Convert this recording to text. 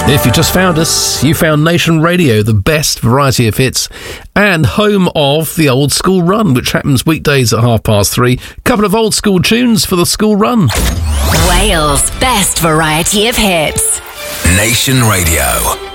If you just found us, you found Nation Radio, the best variety of hits and home of the Old School Run, which happens weekdays at 3:30. Couple of old school tunes for the school run. Wales' best variety of hits. Nation Radio.